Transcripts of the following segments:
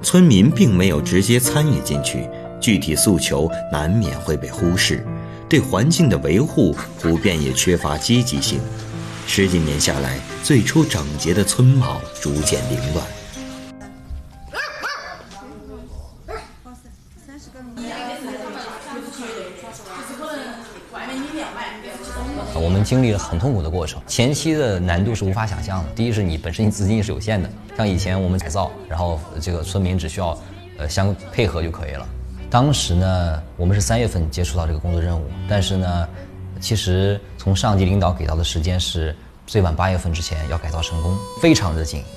村民并没有直接参与进去，具体诉求难免会被忽视，对环境的维护普遍也缺乏积极性。10几年下来，最初整洁的村貌逐渐凌乱。 我们经历了很痛苦的过程，前期的难度是无法想象的。第一是你本身资金是有限的，像以前我们改造，然后这个村民只需要相配合就可以了。当时呢，我们是3月份接触到这个工作任务，但是呢，其实从上级领导给到的时间是最晚8月份之前要改造成功，非常的紧。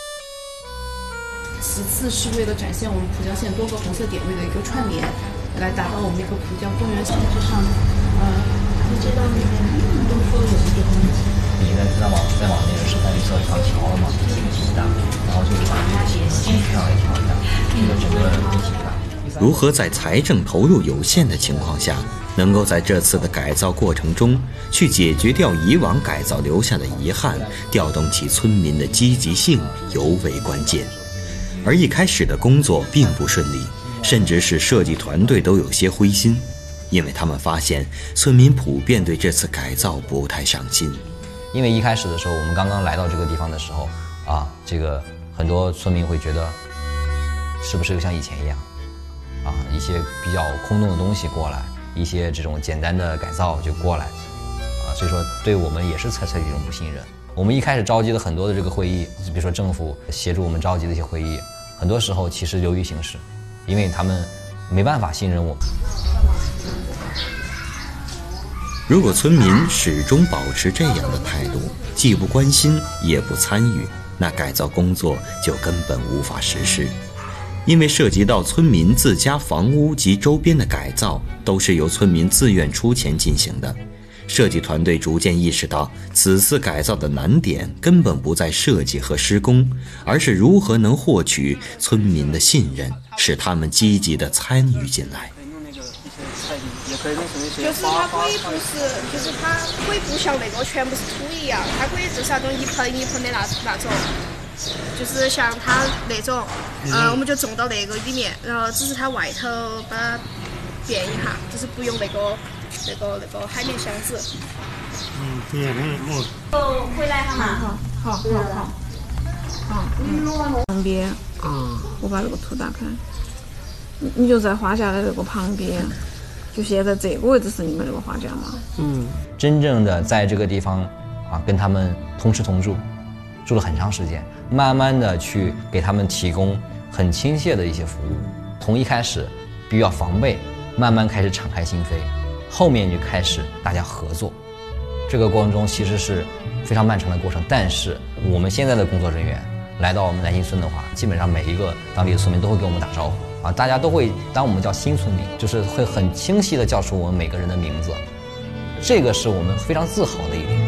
其次是为了展现我们蒲江县多个红色点位的一个串联，来达到我们一个蒲江公园形式上街道那边都说有一个东西。 你再往那个示范绿色上调了嘛，挺大，然后就是把这个形式上也调一下，这个整个一体感。 如何在财政投入有限的情况下，能够在这次的改造过程中去解决掉以往改造留下的遗憾，调动起村民的积极性，尤为关键。而一开始的工作并不顺利，甚至是设计团队都有些灰心，因为他们发现村民普遍对这次改造不太上心。 因为一开始的时候，我们刚刚来到这个地方的时候这个很多村民会觉得是不是像以前一样一些比较空洞的东西过来，一些这种简单的改造就过来所以说对我们也是采取一种不信任。我们一开始召集了很多的这个会议，比如说政府协助我们召集的一些会议，很多时候其实流于形式，因为他们没办法信任我们。 如果村民始终保持这样的态度，既不关心也不参与，那改造工作就根本无法实施。因为涉及到村民自家房屋及周边的改造，都是由村民自愿出钱进行的。设计团队逐渐意识到，此次改造的难点根本不在设计和施工，而是如何能获取村民的信任，使他们积极地参与进来。 就是它可以不是，就是它可以不像那个全部是土一样，它可以就是那种一盆一盆的那种，就是像它那种，我们就种到那个里面，然后只是它外头把它变一下，就是不用那个海绵箱子。 对， 我回来哈嘛。好。 旁边我把这个图打开，你就在花架的这个旁边。就现在这个位置是你们这个花架吗？ 真正的在这个地方跟他们同吃同住，住了很长时间，慢慢的去给他们提供很亲切的一些服务。从一开始比较防备，慢慢开始敞开心扉，后面就开始大家合作。这个过程中其实是非常漫长的过程，但是我们现在的工作人员来到我们南新村的话，基本上每一个当地的村民都会跟我们打招呼大家都会当我们叫新村民，就是会很清晰地叫出我们每个人的名字，这个是我们非常自豪的一点。